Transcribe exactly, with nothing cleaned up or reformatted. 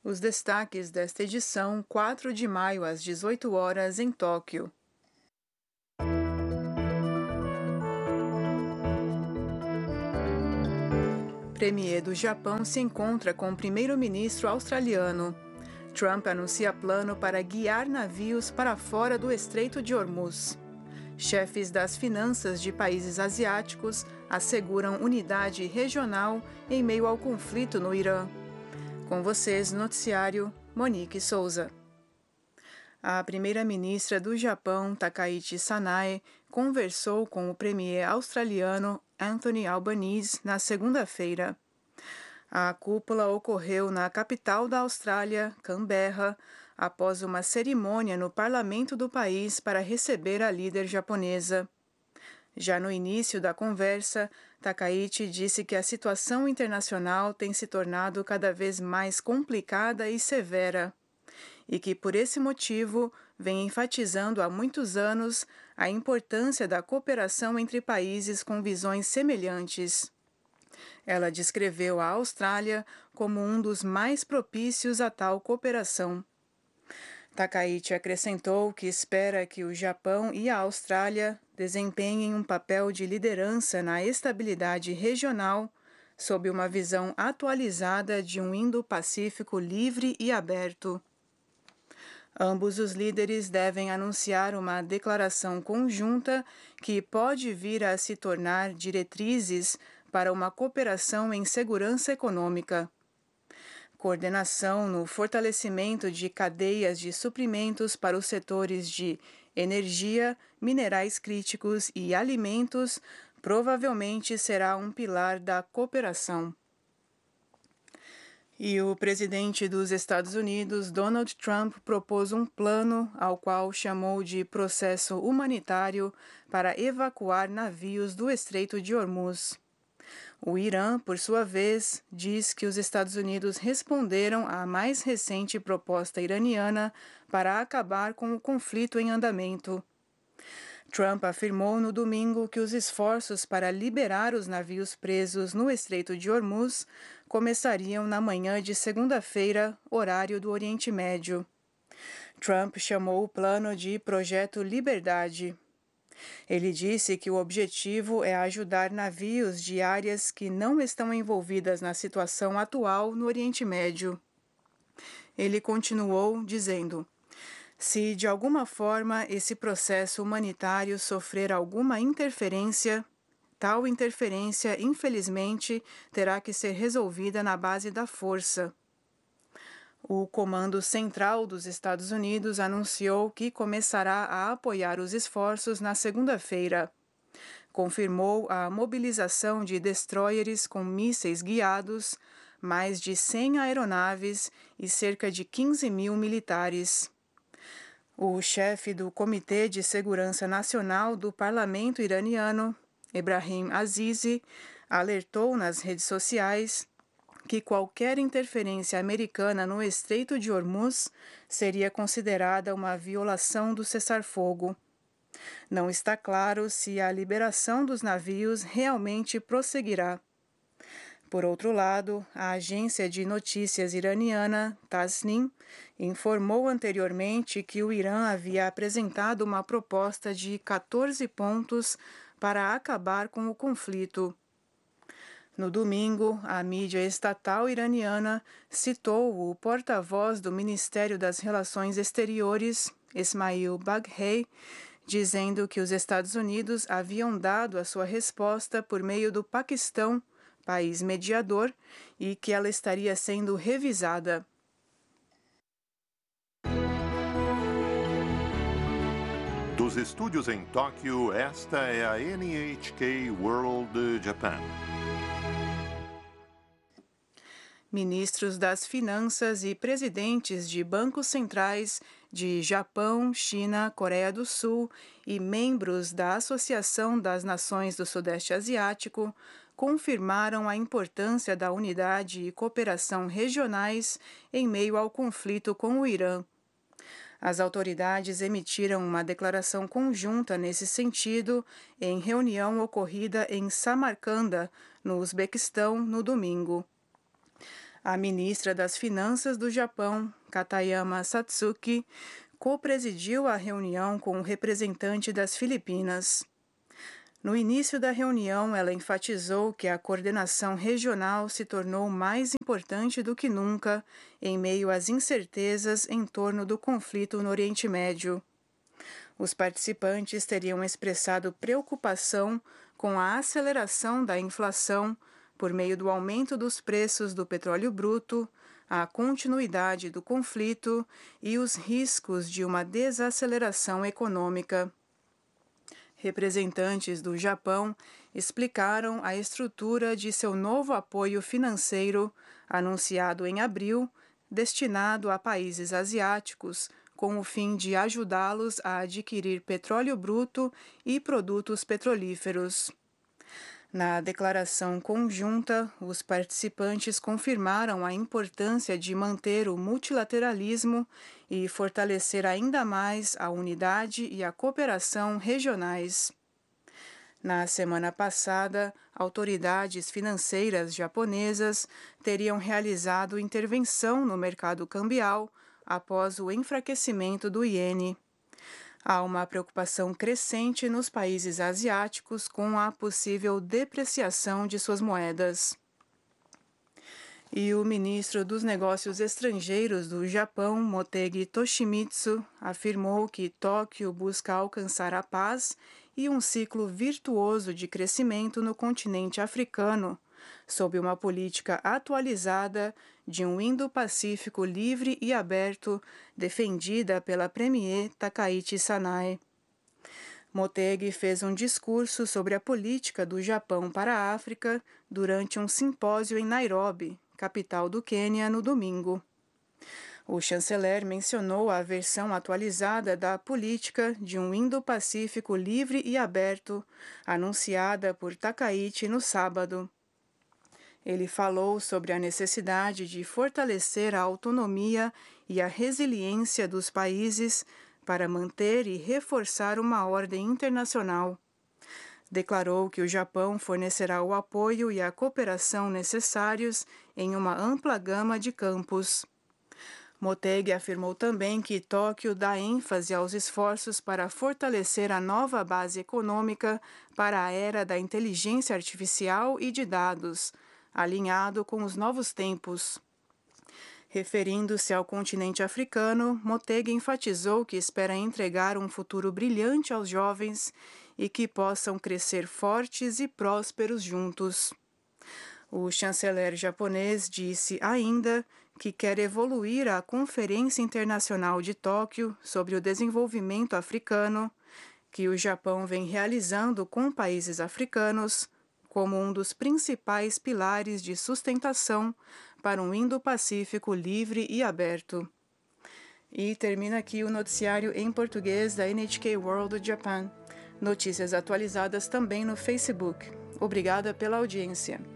Os destaques desta edição, quatro de maio às dezoito horas, em Tóquio. Premier do Japão se encontra com o primeiro-ministro australiano. Trump anuncia plano para guiar navios para fora do Estreito de Hormuz. Chefes das finanças de países asiáticos asseguram unidade regional em meio ao conflito no Irã. Com vocês, noticiário Monique Souza. A primeira-ministra do Japão, Takaichi Sanae, conversou com o premier australiano Anthony Albanese na segunda-feira. A cúpula ocorreu na capital da Austrália, Canberra, após uma cerimônia no parlamento do país para receber a líder japonesa. Já no início da conversa, Takaichi disse que a situação internacional tem se tornado cada vez mais complicada e severa, e que, por esse motivo, vem enfatizando há muitos anos a importância da cooperação entre países com visões semelhantes. Ela descreveu a Austrália como um dos mais propícios a tal cooperação. Takaichi acrescentou que espera que o Japão e a Austrália desempenhem um papel de liderança na estabilidade regional sob uma visão atualizada de um Indo-Pacífico livre e aberto. Ambos os líderes devem anunciar uma declaração conjunta que pode vir a se tornar diretrizes para uma cooperação em segurança econômica. Coordenação no fortalecimento de cadeias de suprimentos para os setores de energia, minerais críticos e alimentos provavelmente será um pilar da cooperação. E o presidente dos Estados Unidos, Donald Trump, propôs um plano ao qual chamou de processo humanitário para evacuar navios do Estreito de Hormuz. O Irã, por sua vez, diz que os Estados Unidos responderam à mais recente proposta iraniana para acabar com o conflito em andamento. Trump afirmou no domingo que os esforços para liberar os navios presos no Estreito de Hormuz começariam na manhã de segunda-feira, horário do Oriente Médio. Trump chamou o plano de Projeto Liberdade. Ele disse que o objetivo é ajudar navios de áreas que não estão envolvidas na situação atual no Oriente Médio. Ele continuou dizendo: se de alguma forma esse processo humanitário sofrer alguma interferência, tal interferência, infelizmente, terá que ser resolvida na base da força. O Comando Central dos Estados Unidos anunciou que começará a apoiar os esforços na segunda-feira. Confirmou a mobilização de destroyers com mísseis guiados, mais de cem aeronaves e cerca de quinze mil militares. O chefe do Comitê de Segurança Nacional do Parlamento iraniano, Ebrahim Azizi, alertou nas redes sociais que qualquer interferência americana no Estreito de Hormuz seria considerada uma violação do cessar-fogo. Não está claro se a liberação dos navios realmente prosseguirá. Por outro lado, a agência de notícias iraniana, Tasnim, informou anteriormente que o Irã havia apresentado uma proposta de quatorze pontos para acabar com o conflito. No domingo, a mídia estatal iraniana citou o porta-voz do Ministério das Relações Exteriores, Esmail Baghei, dizendo que os Estados Unidos haviam dado a sua resposta por meio do Paquistão, país mediador, e que ela estaria sendo revisada. Dos estúdios em Tóquio, esta é a N H K World Japan. Ministros das Finanças e presidentes de bancos centrais de Japão, China, Coreia do Sul e membros da Associação das Nações do Sudeste Asiático confirmaram a importância da unidade e cooperação regionais em meio ao conflito com o Irã. As autoridades emitiram uma declaração conjunta nesse sentido em reunião ocorrida em Samarcanda, no Uzbequistão, no domingo. A ministra das Finanças do Japão, Katayama Satsuki, co-presidiu a reunião com o representante das Filipinas. No início da reunião, ela enfatizou que a coordenação regional se tornou mais importante do que nunca em meio às incertezas em torno do conflito no Oriente Médio. Os participantes teriam expressado preocupação com a aceleração da inflação por meio do aumento dos preços do petróleo bruto, a continuidade do conflito e os riscos de uma desaceleração econômica. Representantes do Japão explicaram a estrutura de seu novo apoio financeiro, anunciado em abril, destinado a países asiáticos, com o fim de ajudá-los a adquirir petróleo bruto e produtos petrolíferos. Na declaração conjunta, os participantes confirmaram a importância de manter o multilateralismo e fortalecer ainda mais a unidade e a cooperação regionais. Na semana passada, autoridades financeiras japonesas teriam realizado intervenção no mercado cambial após o enfraquecimento do iene. Há uma preocupação crescente nos países asiáticos com a possível depreciação de suas moedas. E o ministro dos Negócios Estrangeiros do Japão, Motegi Toshimitsu, afirmou que Tóquio busca alcançar a paz e um ciclo virtuoso de crescimento no continente africano, sob uma política atualizada de um Indo-Pacífico livre e aberto, defendida pela premier Takaichi Sanae. Motegi fez um discurso sobre a política do Japão para a África durante um simpósio em Nairobi, capital do Quênia, no domingo. O chanceler mencionou a versão atualizada da política de um Indo-Pacífico livre e aberto, anunciada por Takaichi no sábado. Ele falou sobre a necessidade de fortalecer a autonomia e a resiliência dos países para manter e reforçar uma ordem internacional. Declarou que o Japão fornecerá o apoio e a cooperação necessários em uma ampla gama de campos. Motegi afirmou também que Tóquio dá ênfase aos esforços para fortalecer a nova base econômica para a era da inteligência artificial e de dados, alinhado com os novos tempos. Referindo-se ao continente africano, Motegi enfatizou que espera entregar um futuro brilhante aos jovens e que possam crescer fortes e prósperos juntos. O chanceler japonês disse ainda que quer evoluir a Conferência Internacional de Tóquio sobre o Desenvolvimento Africano, que o Japão vem realizando com países africanos, como um dos principais pilares de sustentação para um Indo-Pacífico livre e aberto. E termina aqui o noticiário em português da N H K World Japan. Notícias atualizadas também no Facebook. Obrigada pela audiência.